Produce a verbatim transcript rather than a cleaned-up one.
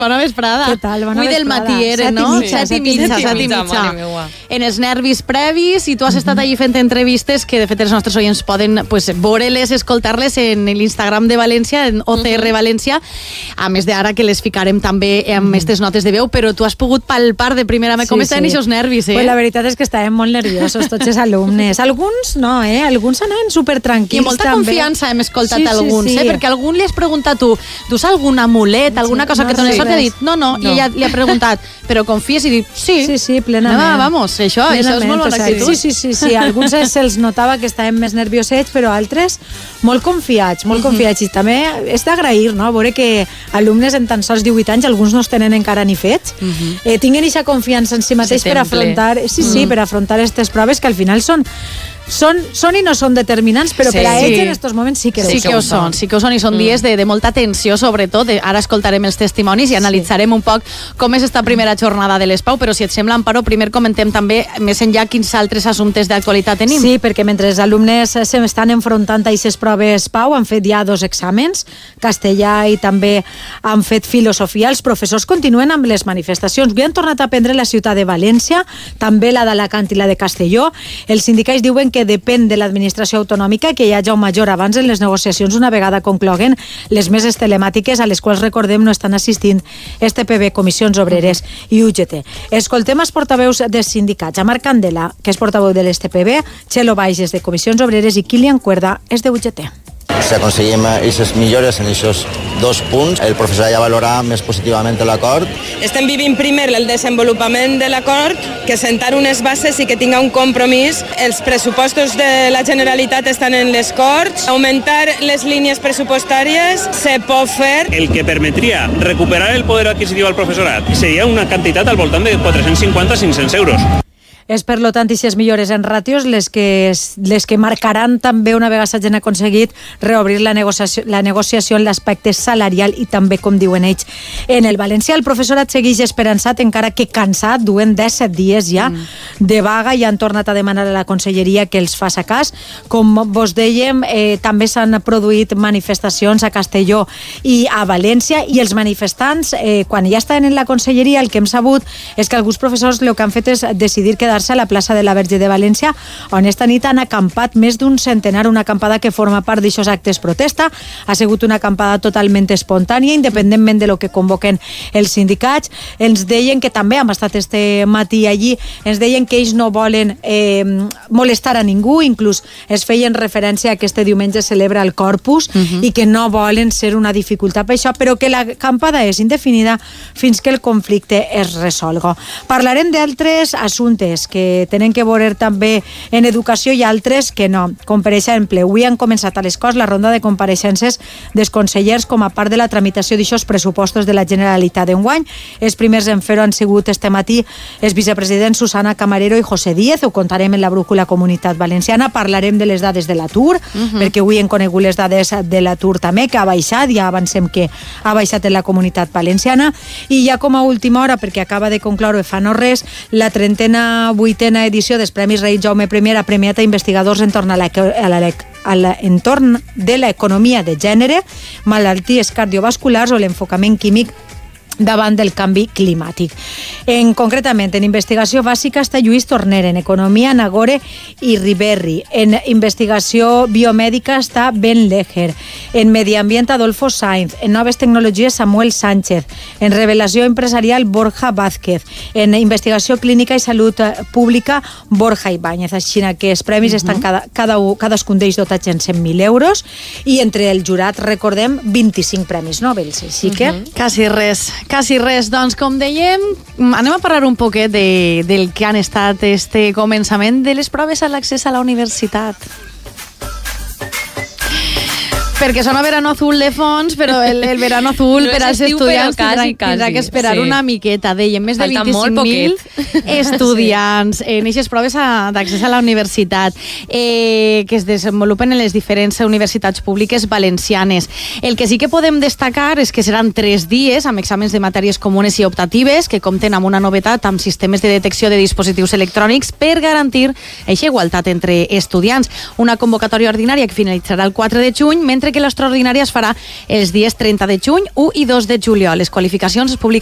Bona vesprada. Què tal? Bona Avui del vesprada. matí era, Set i no? mitja, Set i mitja, set i mitja. En els nervis previs, i tu has estat allí fent entrevistes que, de fet, els nostres oients poden pues, veure-les, escoltar-les en l'Instagram de València, en O C R València, a més d'ara que les ficarem també amb aquestes notes de veu, però tu has pogut palpar de primera mà com estan aquests nervis, eh? Pues la veritat és que estàvem molt nerviosos, tots els alumnes. Alguns no, eh? Alguns anaven supertranquils. I molta també. confiança hem escoltat Sí, sí, alguns, sí. eh? Perquè algun li has preguntat tu, dus algun amulet, alguna cosa no, que dones sí. sort, i ha dit, no, no, i No. ella li ha preguntat, però confies? I diu, sí. Sí, sí, plenament. No, vamos, això, això és molt bona actitud. Sí, sí, sí, sí. Alguns se'ls notava que estaven més nerviosets, però altres molt confiats, molt confiats. I també és d'agrair, no? Veure que alumnes en tan sols divuit anys, alguns no els tenen encara ni fets, eh, tinguin aquesta confiança en si mateix per afrontar, sí, sí, per afrontar aquestes proves que al final són Són, són i no són determinants, però Sí. per a ells Sí. en aquests moments sí que, Sí que ho són, sí que ho són, i són dies de, de molta tensió, sobretot. Ara escoltarem els testimonis i analitzarem un poc com és esta primera jornada de l'Espau, però si et sembla, Amparo, primer comentem també més enllà quins altres assumptes d'actualitat tenim. Sí, perquè mentre els alumnes s'estan enfrontant a aquestes proves Pau, han fet ja dos exàmens, castellà i també han fet filosofia. Els professors continuen amb les manifestacions. Avui han tornat a prendre la ciutat de València, també la d'Alacant i la de Castelló. Els sindicats diuen que depèn de l'administració autonòmica que hi hagi un major avanç en les negociacions una vegada concloguen les meses telemàtiques a les quals, recordem, no estan assistint S T P B, Comissions Obreres i U G T. Escoltem els portaveus dels sindicats. A Marc Candela, que és portaveu de l'S T P B, Txelo Baixes, de Comissions Obreres, i Kilian Cuerda, és de U G T. Si aconseguim aquestes millores en aquests dos punts, el professorat ja valorarà més positivament l'acord. Estem vivint primer el desenvolupament de l'acord, que sentar unes bases i que tinga un compromís. Els pressupostos de la Generalitat estan en les Corts. Augmentar les línies pressupostàries se pot fer. El que permetria recuperar el poder adquisitiu al professorat seria una quantitat al voltant de quatre-cents cinquanta a cinc-cents euros. És, per lo tant, aquestes millores en ràtios les que, les que marcaran també, una vegada s'hagin aconseguit reobrir la negociació, la negociació en l'aspecte salarial i també, com diuen ells, en el valencià. El professorat segueix esperançat, encara que cansat, duen disset dies ja mm. de vaga, i han tornat a demanar a la conselleria que els faça cas. Com vos dèiem, eh, també s'han produït manifestacions a Castelló i a València, i els manifestants, eh, quan ja estaven en la conselleria, el que hem sabut és que alguns professors el que han fet és decidir quedar a la plaça de la Verge de València, on esta nit han acampat més d'un centenar, una acampada que forma part d'aixòs actes protesta. Ha sigut una acampada totalment espontània, independentment de lo que convoquen els sindicats. Ens deien que també hem estat este matí allí, ens deien que ells no volen eh, molestar a ningú, inclús es feien referència a que este diumenge celebra el Corpus, uh-huh. i que no volen ser una dificultat per això, però que l'acampada és indefinida fins que el conflicte es resolga. Parlarem d'altres assumptes que tenen que veure també en educació, i altres que no, com per exemple, avui han començat a les Corts la ronda de compareixences dels consellers com a part de la tramitació d'aixòs pressupostos de la Generalitat d'enguany. Els primers en fer-ho han sigut este matí els vicepresidents Susana Camarero i José Díez. Ho contarem en la brújula Comunitat Valenciana. Parlarem de les dades de l'atur, uh-huh. perquè avui hem conegut les dades de l'atur també, que ha baixat, ja avancem que ha baixat en la Comunitat Valenciana. I ja com a última hora, perquè acaba de concloure fa no res, la trentena vuitena edició dels Premis Rei Jaume primer ha premiat a investigadors entorn a la, a la, a l'entorn de l'economia de gènere, malalties cardiovasculars o l'enfocament químic davant del canvi climàtic. En, concretament, en investigació bàsica està Lluís Torner, en economia Nagore i Riberri, en investigació biomèdica està Ben Leger, en medi ambient Adolfo Sainz, en noves tecnologies Samuel Sánchez, en revelació empresarial Borja Vázquez, en investigació clínica i salut pública Borja Ibáñez. Així que els premis uh-huh. estan cada, cada, cadascun d'ells dotats en cent mil euros, i entre el jurat, recordem, vint-i-cinc premis Nobel. Així que... Uh-huh. Quasi res. Quasi res. Doncs, com dèiem, anem a parlar un poquet de, del que han estat este començament de les proves a l'accés a la universitat. Perquè sona verano azul de fons, però el, el verano azul no per als estudiants tindrà, tindrà que esperar sí. una miqueta. Dèiem, més de vint-i-cinc mil estudiants sí. en aquestes proves d'accés a la universitat, eh, que es desenvolupen en les diferents universitats públiques valencianes. El que sí que podem destacar és que seran tres dies amb exàmens de matèries comunes i optatives que compten amb una novetat amb sistemes de detecció de dispositius electrònics per garantir aquesta igualtat entre estudiants. Una convocatòria ordinària que finalitzarà el quatre de juny, mentre que l'extraordinària es farà els dies trenta de juny, u i dos de juliol. Les qualificacions es publiquen